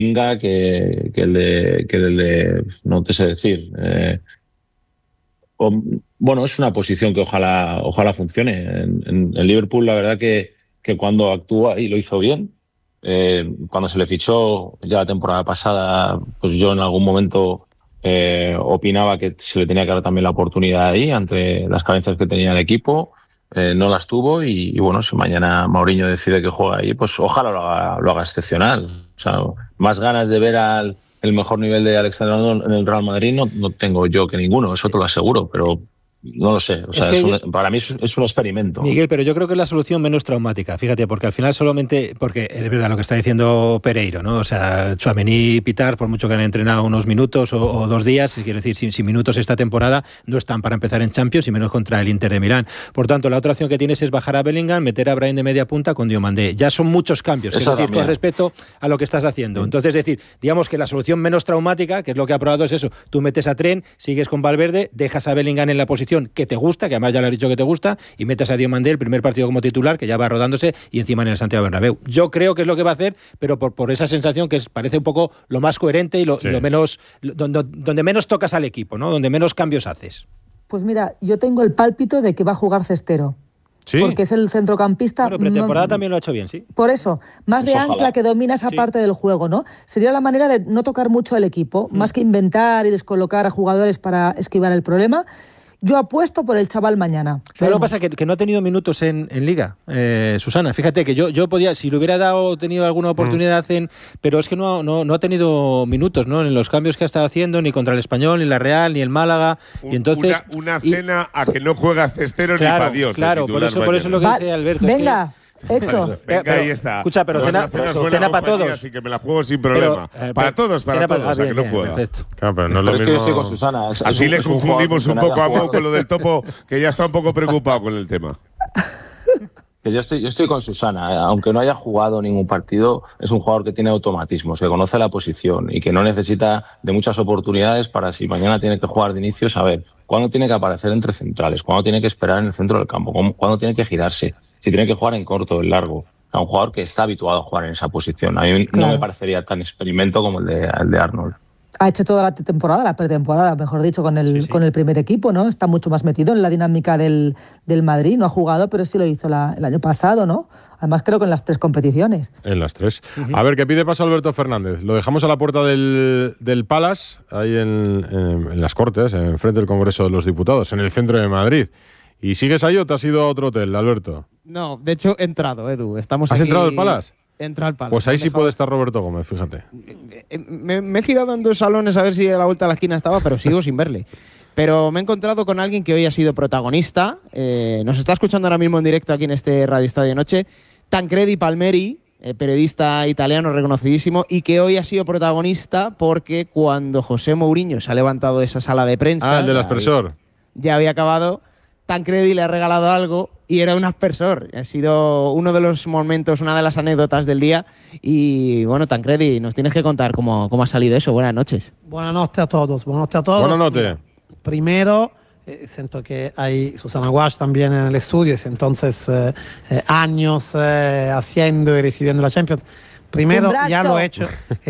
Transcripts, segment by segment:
que el de no te sé decir. Bueno, es una posición que ojalá funcione. En Liverpool, la verdad que cuando actúa, y lo hizo bien, cuando se le fichó ya la temporada pasada, pues yo en algún momento opinaba que se le tenía que dar también la oportunidad ahí, ante las carencias que tenía el equipo. No las tuvo y bueno, si mañana Mourinho decide que juega ahí, pues ojalá lo haga excepcional. O sea, más ganas de ver el mejor nivel de Alexander Arnold en el Real Madrid no tengo yo que ninguno, eso te lo aseguro, pero no lo sé. O sea, para mí es un experimento. Miguel, pero yo creo que es la solución menos traumática, fíjate, porque al final porque es verdad lo que está diciendo Pereiro, ¿no? O sea, Tchouaméni y Pitar, por mucho que han entrenado unos minutos o 2 días, quiero decir, sin minutos esta temporada, no están para empezar en Champions y menos contra el Inter de Milán. Por tanto, la otra opción que tienes es bajar a Bellingham, meter a Brahim de media punta con Diomandé. Ya son muchos cambios, es decir, con respecto a lo que estás haciendo. Entonces, es decir, digamos que la solución menos traumática, que es lo que ha probado, es eso. Tú metes a Trent, sigues con Valverde, dejas a Bellingham en la posición que te gusta, que además ya le has dicho que te gusta, y metes a Diomandé el primer partido como titular, que ya va rodándose, y encima en el Santiago Bernabéu. Yo creo que es lo que va a hacer, pero por esa sensación que parece un poco lo más coherente y lo menos, donde menos tocas al equipo, ¿no? Donde menos cambios haces. Pues mira, yo tengo el pálpito de que va a jugar Cestero. ¿Sí? Porque es el centrocampista. Bueno, pretemporada también lo ha hecho bien, sí. Por eso, más pues de ojalá. Ancla que domina esa parte del juego, ¿no? Sería la manera de no tocar mucho al equipo, más que inventar y descolocar a jugadores para esquivar el problema. Yo apuesto por el chaval mañana. Lo que pasa es que no ha tenido minutos en Liga, Susana. Fíjate que yo podía, si le hubiera tenido alguna oportunidad pero es que no ha tenido minutos, ¿no? En los cambios que ha estado haciendo, ni contra el Español, ni la Real, ni el Málaga. Y entonces una cena a que no juega Cestero ni para Dios. Claro, por eso es lo que dice Alberto. Venga. Hecho. Venga, ahí está. Escucha, pero cena para todos. Así que me la juego sin problema. Para todos, o sea, que no juega. Perfecto. Claro, pero no es lo mismo. Es que yo estoy con Susana. Así le confundimos un poco a Mau con lo del Topo, que ya está un poco preocupado con el tema. Que yo estoy con Susana, aunque no haya jugado ningún partido, es un jugador que tiene automatismos, que conoce la posición y que no necesita de muchas oportunidades para, si mañana tiene que jugar de inicio, saber cuándo tiene que aparecer entre centrales, cuándo tiene que esperar en el centro del campo, cuándo tiene que girarse, si tiene que jugar en corto o en largo. A un jugador que está habituado a jugar en esa posición. A mí no me parecería tan experimento como el de Arnold. Ha hecho toda la temporada, la pretemporada, mejor dicho, con el primer equipo, ¿no? Está mucho más metido en la dinámica del Madrid. No ha jugado, pero sí lo hizo el año pasado, ¿no? Además, creo que en las 3 competiciones. En las 3. A ver, ¿qué pide paso Alberto Fernández? Lo dejamos a la puerta del Palace, ahí en las Cortes, enfrente del Congreso de los Diputados, en el centro de Madrid. ¿Y sigues ahí o te has ido a otro hotel, Alberto? No, de hecho he entrado, Edu. ¿Has entrado al Palace? He entrado al Palace. Pues ahí sí puede estar Roberto Gómez, fíjate. Me he girado en 2 salones a ver si a la vuelta a la esquina estaba, pero sigo sin verle. Pero me he encontrado con alguien que hoy ha sido protagonista. Nos está escuchando ahora mismo en directo aquí en este Radio Estadio Noche. Tancredi Palmeri, periodista italiano reconocidísimo, y que hoy ha sido protagonista porque cuando José Mourinho se ha levantado de esa sala de prensa... el del aspersor. Ya había acabado... Tancredi le ha regalado algo y era un aspersor. Ha sido uno de los momentos, una de las anécdotas del día. Y bueno, Tancredi, nos tienes que contar cómo ha salido eso. Buenas noches. Buenas noches a todos. Buenas noches. Primero, siento que hay Susana Guasch también en el estudio, entonces años haciendo y recibiendo la Champions. Primero, ya lo he hecho.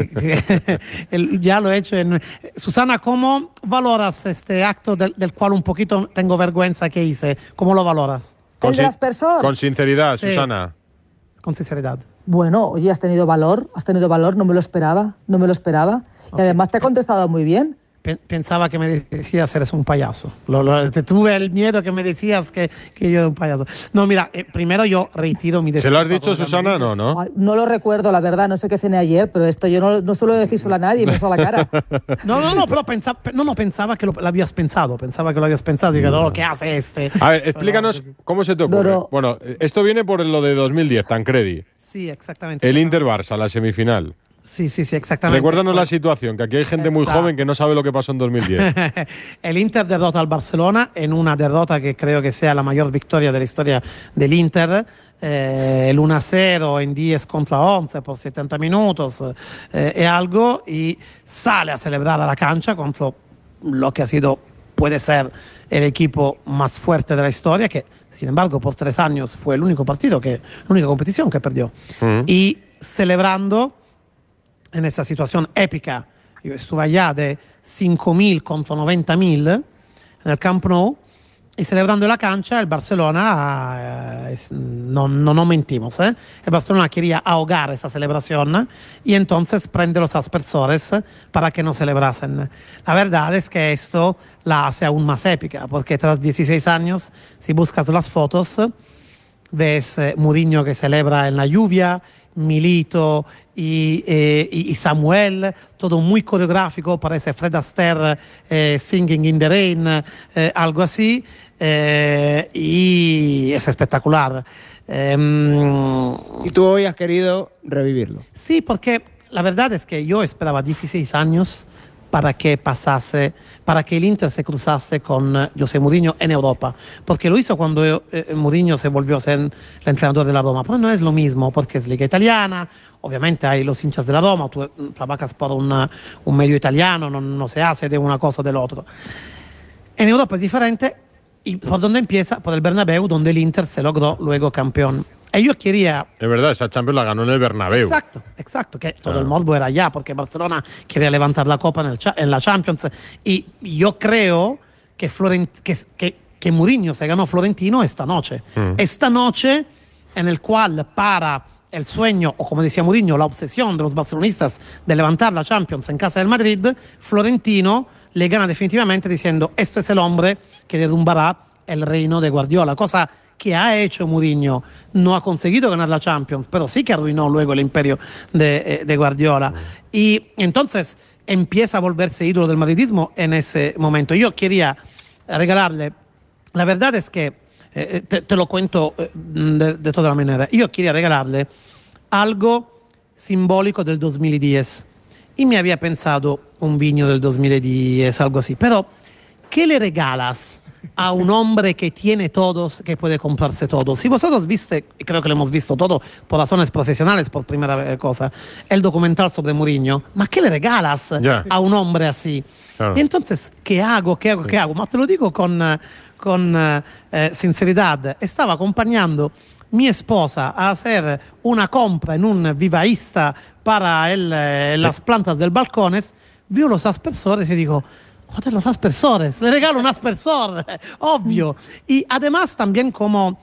Susana, ¿cómo valoras este acto del cual un poquito tengo vergüenza que hice? ¿Cómo lo valoras? ¿El del aspersor? Con sinceridad, sí. Susana. Con sinceridad. Bueno, oye, has tenido valor, no me lo esperaba. Y además te ha contestado muy bien. Pensaba que me decías eres un payaso. Tuve el miedo que me decías que yo era un payaso. No, mira, primero yo reitero mi disculpa. ¿Se lo has dicho, Susana? No. Ay, no lo recuerdo, la verdad. No sé qué cené ayer, pero esto yo no suelo decírselo a nadie y me suelo a la cara. No, pero pensaba que lo habías pensado. Pensaba que lo habías pensado. Digo, no, ¿qué hace este? A ver, explícanos cómo se te ocurre. Bueno, esto viene por lo de 2010, Tancredi. Sí, exactamente. El Inter-Barça, la semifinal. Sí, exactamente. Recuérdanos la situación, que aquí hay gente muy joven que no sabe lo que pasó en 2010. El Inter derrota al Barcelona en una derrota que creo que sea la mayor victoria de la historia del Inter. El 1-0 en 10 contra 11 por 70 minutos y algo, y sale a celebrar a la cancha contra lo que puede ser el equipo más fuerte de la historia, que sin embargo por 3 años fue el único partido, la única competición que perdió. Y celebrando en esa situación épica. Yo estuve allá de 5.000 contra 90.000 en el Camp Nou, y celebrando en la cancha el Barcelona, no mentimos, el Barcelona quería ahogar esa celebración y entonces prende los aspersores para que no celebrasen. La verdad es que esto la hace aún más épica, porque tras 16 años, si buscas las fotos, ves Mourinho que celebra en la lluvia, Milito y Samuel, todo muy coreográfico, parece Fred Astaire Singing in the Rain, algo así, y es espectacular. Y tú hoy has querido revivirlo. Sí, porque la verdad es que yo esperaba 16 años para que pasase, para que el Inter se cruzase con José Mourinho en Europa, porque lo hizo cuando Mourinho se volvió a ser el entrenador de la Roma, pero no es lo mismo, porque es liga italiana, obviamente hay los hinchas de la Roma, tú trabajas por un medio italiano, no se hace de una cosa o del otro. En Europa es diferente, y por donde empieza, por el Bernabéu, donde el Inter se logró luego campeón. Y yo quería... Es verdad, esa Champions la ganó en el Bernabéu. Exacto, que todo el morbo era allá, porque Barcelona quería levantar la copa en la Champions. Y yo creo que Mourinho se ganó Florentino esta noche. Esta noche en el cual para el sueño, o como decía Mourinho, la obsesión de los barcelonistas de levantar la Champions en casa del Madrid, Florentino le gana definitivamente diciendo, esto es el hombre que derrumbará el reino de Guardiola, cosa que ha hecho Mourinho. No ha conseguido ganar la Champions, pero sí que arruinó luego el imperio de Guardiola. Y entonces empieza a volverse ídolo del madridismo en ese momento. Yo quería regalarle, la verdad es que, te lo cuento de toda la manera, yo quería regalarle algo simbólico del 2010. Y me había pensado un vino del 2010, algo así. Pero, ¿qué le regalas a un hombre que tiene todos, que puede comprarse todo? Si vosotros viste, creo que lo hemos visto todo por razones profesionales por primera cosa, el documental sobre Mourinho, ¿ma qué le regalas a un hombre así? Claro. Y entonces, ¿qué hago? Ma te lo digo con sinceridad. Estaba acompañando mi esposa a hacer una compra en un vivaísta para las plantas del balcones, vio los aspersores y digo, joder, los aspersores, le regalo un aspersor, obvio. Y además también como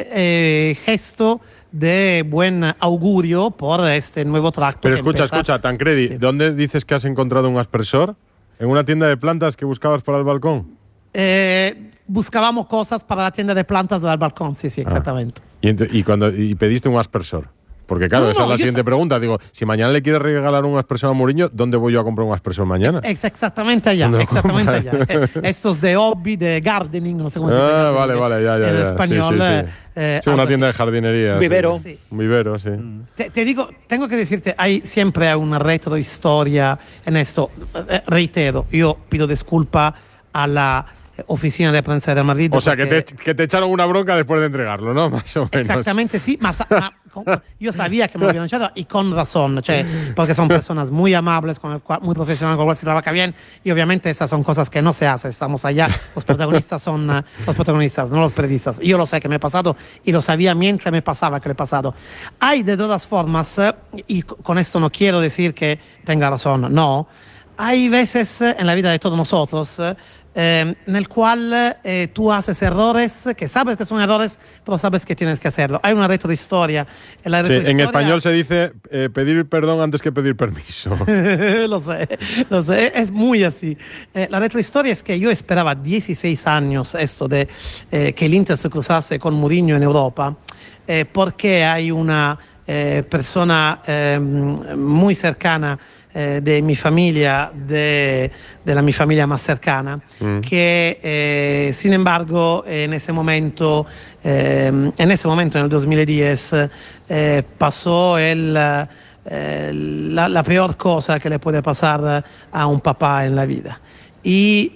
gesto de buen augurio por este nuevo tracto. Pero escucha, Tancredi, sí. ¿Dónde dices que has encontrado un aspersor? ¿En una tienda de plantas que buscabas para el balcón? Buscábamos cosas para la tienda de plantas del balcón, sí, exactamente. ¿Y pediste un aspersor? Porque claro, esa es la siguiente pregunta. Digo, si mañana le quieres regalar un aspersor a Mourinho, ¿dónde voy yo a comprar un aspersor mañana? Exactamente allá, exactamente allá. Estos de hobby, de gardening, no sé cómo se dice. Vale, ya. En español. Sí, una tienda de jardinería. Vivero. Sí. Un vivero, sí. Te digo, tengo que decirte, siempre hay una retrohistoria en esto. Reitero, yo pido disculpa a la oficina de prensa del Madrid. O sea, que te echaron una bronca después de entregarlo, ¿no? Más o menos. Exactamente, sí. Yo sabía que me lo habían echado y con razón, porque son personas muy amables, muy profesionales, con las cuales se trabaja bien, y obviamente esas son cosas que no se hacen. Estamos allá, los protagonistas son los protagonistas, no los periodistas. Yo lo sé que me he pasado y lo sabía mientras me pasaba que le he pasado. Hay de todas formas, y con esto no quiero decir que tenga razón, no. Hay veces en la vida de todos nosotros en el cual tú haces errores, que sabes que son errores, pero sabes que tienes que hacerlo. Hay una retrohistoria. En español se dice pedir perdón antes que pedir permiso. Lo sé, es muy así. La retrohistoria es que yo esperaba 16 años esto de que el Inter se cruzase con Mourinho en Europa, porque hay una persona muy cercana de mi familia, de la mi familia más cercana, que sin embargo en ese momento, en el 2010, pasó la peor cosa que le puede pasar a un papá en la vida. Y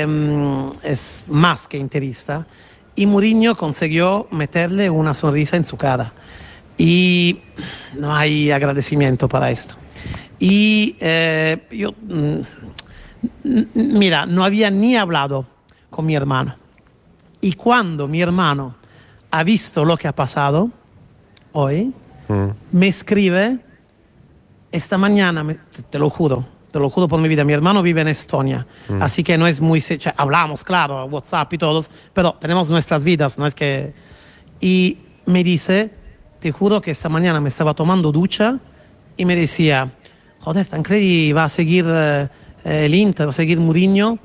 es más que interista. Y Mourinho consiguió meterle una sonrisa en su cara. Y no hay agradecimiento para esto. Y yo, mira, no había ni hablado con mi hermano. Y cuando mi hermano ha visto lo que ha pasado hoy, me escribe esta mañana, te lo juro por mi vida, mi hermano vive en Estonia, así que no es muy... hablamos, claro, WhatsApp y todos, pero tenemos nuestras vidas, no es que... Y me dice, te juro que esta mañana me estaba tomando ducha y me decía, joder, Tancredi va a seguir el Inter, va a seguir Mourinho,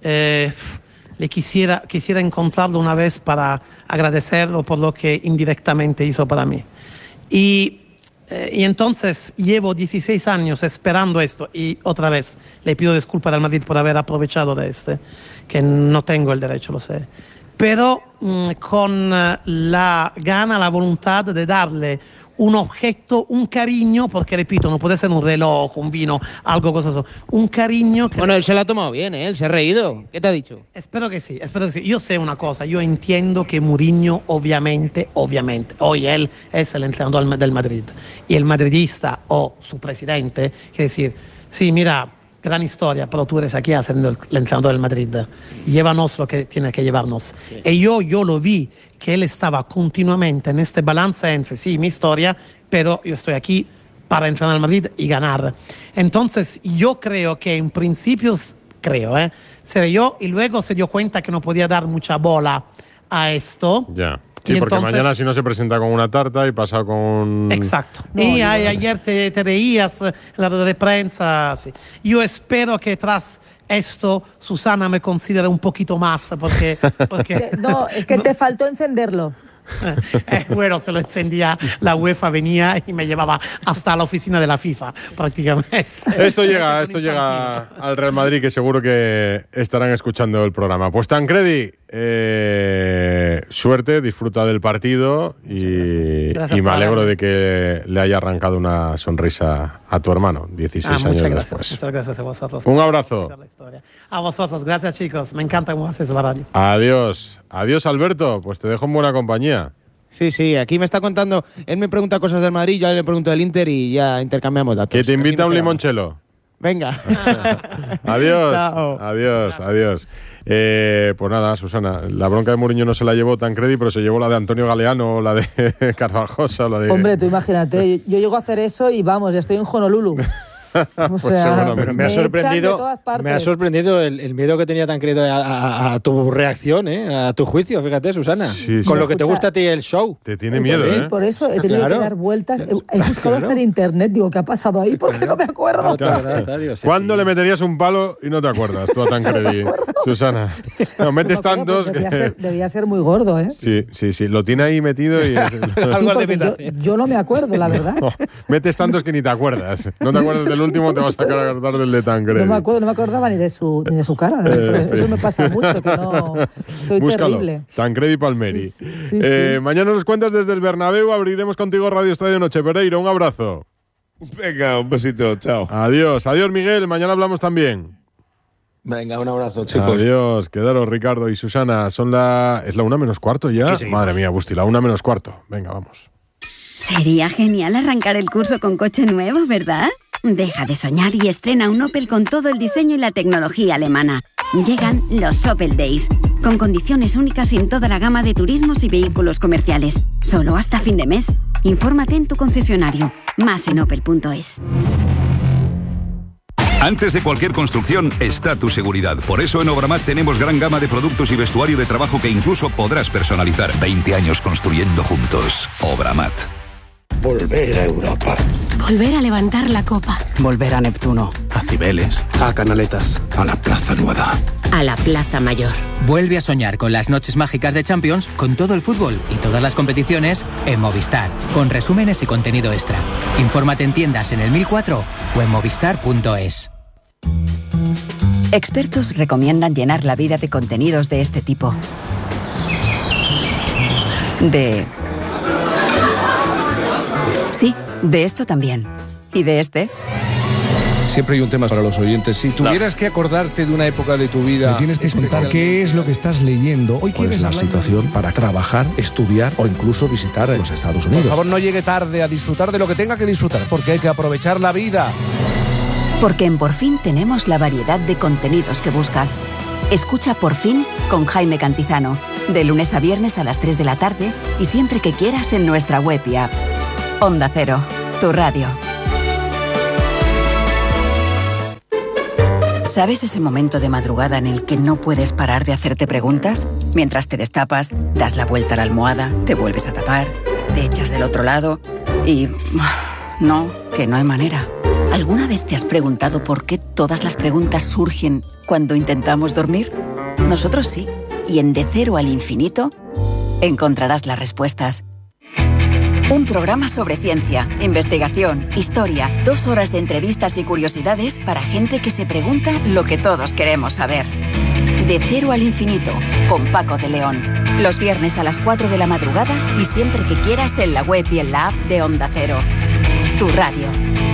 le quisiera encontrarlo una vez para agradecerlo por lo que indirectamente hizo para mí. Y entonces llevo 16 años esperando esto y otra vez le pido disculpas al Madrid por haber aprovechado de que no tengo el derecho, lo sé. Pero con la gana, la voluntad de darle un objeto, un cariño, porque repito, no puede ser un reloj, un vino, algo costoso, un cariño que... Bueno, él se lo ha tomado bien, ¿eh? Él se ha reído. ¿Qué te ha dicho? Espero que sí. Yo sé una cosa, yo entiendo que Mourinho, obviamente, hoy él es el entrenador del Madrid, y el madridista o su presidente, quiere decir, sí, mira, gran historia, pero tú eres aquí haciendo el entrenador del Madrid, llévanos lo que tiene que llevarnos. Sí. Y yo lo vi, que él estaba continuamente en este balance entre, sí, mi historia, pero yo estoy aquí para entrenar al Madrid y ganar. Entonces, yo creo que en principio, se reyó y luego se dio cuenta que no podía dar mucha bola a esto. Ya. Sí, y porque entonces, mañana si no se presenta con una tarta y pasa con... Exacto. No, y ayer te reías en la rueda de prensa. Sí. Yo espero que tras esto Susana me considere un poquito más, porque no, es que te faltó encenderlo. Bueno, se lo encendía, la UEFA venía y me llevaba hasta la oficina de la FIFA, prácticamente. Esto llega al Real Madrid, que seguro que estarán escuchando el programa. Pues Tancredi, suerte, disfruta del partido y me alegro de que le haya arrancado una sonrisa a tu hermano 16 años después. Muchas gracias a vosotros. Un abrazo. A vosotros, gracias chicos, me encanta cómo haces la radio. Adiós, Alberto, pues te dejo en buena compañía. Sí, aquí me está contando, él me pregunta cosas del Madrid, yo le pregunto del Inter y ya intercambiamos datos. Que te invita a un limonchelo. Venga. Adiós. Chao. Adiós. Pues nada, Susana, la bronca de Mourinho no se la llevó Tancredi, pero se llevó la de Antonio Galeano, la de Carvajosa, la de... Hombre, tú imagínate, yo llego a hacer eso y vamos, ya estoy en Honolulu. O sea, pero me ha sorprendido el miedo que tenía Tancredi a tu reacción, a tu juicio, fíjate, Susana. Sí, con lo que te gusta a ti el show. Te tiene miedo, sí, por eso he tenido que dar vueltas. He buscado hasta en internet, digo, ¿qué ha pasado ahí? Porque no me acuerdo. ¿Cuándo le meterías un palo y no te acuerdas tú a Tancredi, Susana? No, metes tantos que... Debía ser muy gordo, ¿eh? Sí, lo tiene ahí metido y... yo no me acuerdo, la verdad. No, metes tantos que ni te acuerdas. No te acuerdas del último, te vas a acordar del de Tancredi. No me acordaba ni de su cara. Eso me pasa mucho, que no... Soy terrible. Tancredi Palmeri. Sí. Mañana nos cuentas desde el Bernabéu, abriremos contigo Radio Estadio Noche. Pereiro, un abrazo. Venga, un besito, chao. Adiós, Miguel, mañana hablamos también. Venga, un abrazo, chicos. Adiós, quedaros Ricardo y Susana. ¿Es la 1:15 ya? Sí. Madre mía, Busti, la 1:15. Venga, vamos. Sería genial arrancar el curso con coche nuevo, ¿verdad? Deja de soñar y estrena un Opel con todo el diseño y la tecnología alemana. Llegan los Opel Days, con condiciones únicas en toda la gama de turismos y vehículos comerciales. Solo hasta fin de mes. Infórmate en tu concesionario. Más en opel.es. Antes de cualquier construcción está tu seguridad. Por eso en Obramat tenemos gran gama de productos y vestuario de trabajo que incluso podrás personalizar. 20 años construyendo juntos. Obramat. Volver a Europa. Volver a levantar la copa. Volver a Neptuno. A Cibeles. A Canaletas. A la Plaza Nueva. A la Plaza Mayor. Vuelve a soñar con las noches mágicas de Champions, con todo el fútbol y todas las competiciones en Movistar, con resúmenes y contenido extra. Infórmate en tiendas en el 1004 o en movistar.es. Expertos recomiendan llenar la vida de contenidos de este tipo. Sí, de esto también. ¿Y de este? Siempre hay un tema para los oyentes. Si tuvieras que acordarte de una época de tu vida... Me tienes que contar qué es lo que estás leyendo. Hoy ¿cuál es la situación para trabajar, estudiar o incluso visitar los Estados Unidos? Por favor, no llegue tarde a disfrutar de lo que tenga que disfrutar, porque hay que aprovechar la vida. Porque en Por Fin tenemos la variedad de contenidos que buscas. Escucha Por Fin con Jaime Cantizano, de lunes a viernes a las 3 de la tarde y siempre que quieras en nuestra web y app. Onda Cero, tu radio. ¿Sabes ese momento de madrugada en el que no puedes parar de hacerte preguntas? Mientras te destapas, das la vuelta a la almohada, te vuelves a tapar, te echas del otro lado y... no, que no hay manera. ¿Alguna vez te has preguntado por qué todas las preguntas surgen cuando intentamos dormir? Nosotros sí. Y en De Cero al Infinito encontrarás las respuestas. Un programa sobre ciencia, investigación, historia, 2 horas de entrevistas y curiosidades para gente que se pregunta lo que todos queremos saber. De Cero al Infinito, con Paco de León. Los viernes a las 4 de la madrugada y siempre que quieras en la web y en la app de Onda Cero. Tu radio.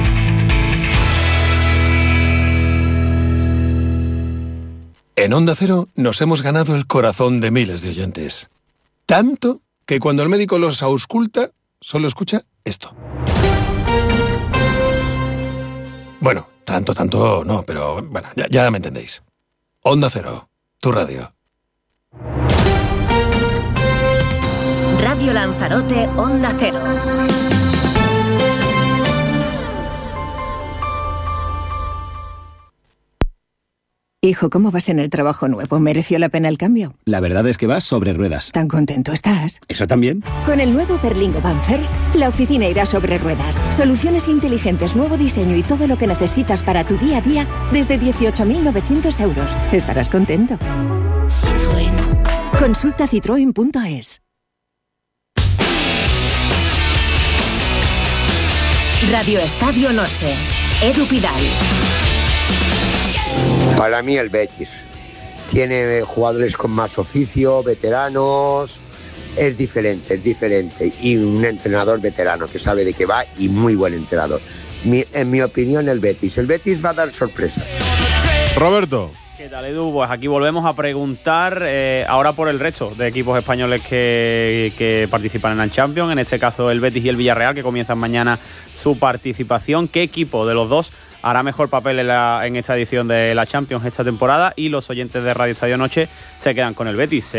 En Onda Cero nos hemos ganado el corazón de miles de oyentes. Tanto que cuando el médico los ausculta, solo escucha esto. Bueno, tanto no, pero bueno, ya me entendéis. Onda Cero, tu radio. Radio Lanzarote, Onda Cero. Hijo, ¿cómo vas en el trabajo nuevo? ¿Mereció la pena el cambio? La verdad es que vas sobre ruedas. ¿Tan contento estás? ¿Eso también? Con el nuevo Berlingo Van First, la oficina irá sobre ruedas. Soluciones inteligentes, nuevo diseño y todo lo que necesitas para tu día a día desde 18.900 euros. Estarás contento. Citroën. Consulta citroen.es. Radio Estadio Noche. Edu Pidal. Para mí el Betis tiene jugadores con más oficio, veteranos, es diferente y un entrenador veterano que sabe de qué va y muy buen entrenador. En mi opinión el Betis va a dar sorpresa. Roberto. ¿Qué tal, Edu? Pues aquí volvemos a preguntar ahora por el resto de equipos españoles que participan en la Champions, en este caso el Betis y el Villarreal, que comienzan mañana su participación. ¿Qué equipo de los dos hará mejor papel en esta edición de la Champions esta temporada? Y los oyentes de Radio Estadio Noche se quedan con el Betis.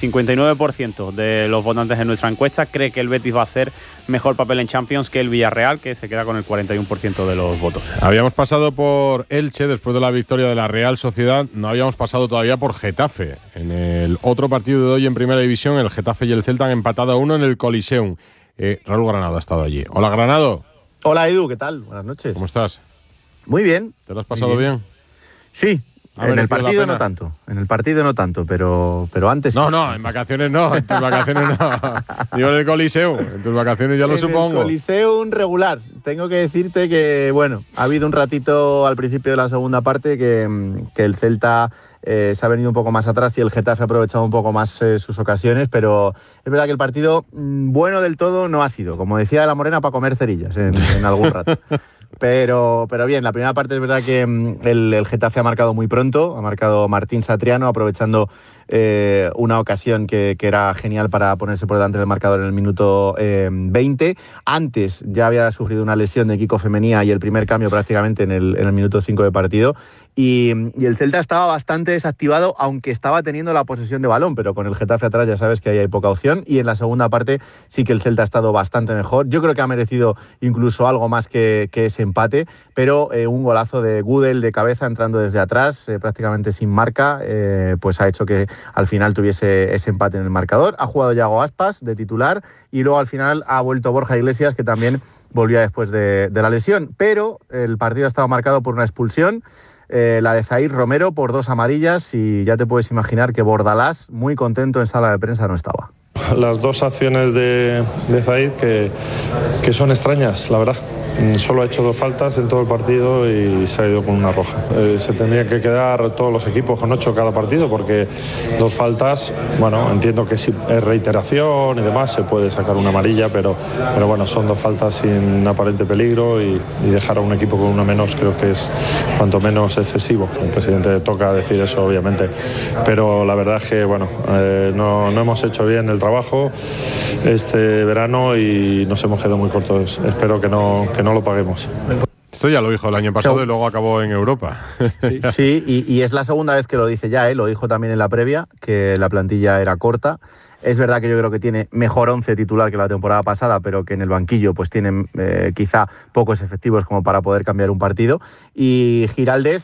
59% de los votantes en nuestra encuesta cree que el Betis va a hacer mejor papel en Champions que el Villarreal, que se queda con el 41% de los votos. Habíamos pasado por Elche después de la victoria de la Real Sociedad. No habíamos pasado todavía por Getafe. En el otro partido de hoy en Primera División, el Getafe y el Celta han empatado a 1 en el Coliseum. Raúl Granado ha estado allí. Hola, Granado. Hola, Edu, ¿qué tal? Buenas noches. ¿Cómo estás? Muy bien. ¿Te lo has pasado bien? Sí. En el partido no tanto. En el partido no tanto, pero antes sí. No, en vacaciones no. En tus vacaciones no. Digo en el Coliseum. En tus vacaciones ya lo supongo. En el Coliseum regular. Tengo que decirte que, bueno, ha habido un ratito al principio de la segunda parte que el Celta se ha venido un poco más atrás y el Getafe ha aprovechado un poco más sus ocasiones, pero es verdad que el partido bueno del todo no ha sido. Como decía de la Morena, para comer cerillas en algún rato. Pero bien, la primera parte es verdad que el Getafe ha marcado muy pronto, ha marcado Martín Satriano, aprovechando una ocasión que era genial para ponerse por delante del marcador en el minuto 20. Antes ya había sufrido una lesión de Kiko Femenía y el primer cambio prácticamente en el minuto 5 de partido. Y el Celta estaba bastante desactivado, aunque estaba teniendo la posesión de balón, pero con el Getafe atrás ya sabes que ahí hay poca opción. Y en la segunda parte sí que el Celta ha estado bastante mejor. Yo creo que ha merecido incluso algo más que ese empate, pero un golazo de Gudel de cabeza entrando desde atrás, prácticamente sin marca, pues ha hecho que al final tuviese ese empate en el marcador. Ha jugado Yago Aspas de titular y luego al final ha vuelto Borja Iglesias, que también volvía después de la lesión. Pero el partido ha estado marcado por una expulsión, la de Zaid Romero, por 2 amarillas, y ya te puedes imaginar que Bordalás, muy contento en sala de prensa, no estaba. Las 2 acciones de Zaid que son extrañas, la verdad. Solo ha hecho 2 faltas en todo el partido y se ha ido con una roja. Se tendrían que quedar todos los equipos con 8 cada partido, porque 2 faltas, bueno, entiendo que si es reiteración y demás se puede sacar una amarilla, pero bueno, son 2 faltas sin aparente peligro y dejar a un equipo con una menos creo que es cuanto menos excesivo. El presidente toca decir eso, obviamente, pero la verdad es que bueno, no hemos hecho bien el trabajo este verano y nos hemos quedado muy cortos. Espero que no lo paguemos. Esto ya lo dijo el año pasado y luego acabó en Europa. Sí, y es la segunda vez que lo dice ya, lo dijo también en la previa, que la plantilla era corta. Es verdad que yo creo que tiene mejor 11 titular que la temporada pasada, pero que en el banquillo pues tienen quizá pocos efectivos como para poder cambiar un partido. Y Giraldez